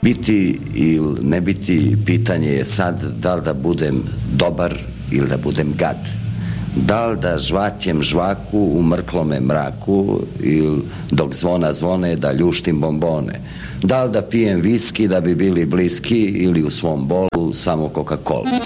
Biti ili ne biti, pitanje je sad da li da budem dobar ili da budem gad. Da li da žvaćem žvaku u mrklome mraku ili dok zvona zvone da ljuštim bombone. Da li da pijem viski da bi bili bliski ili u svom bolu samo Coca-Cola.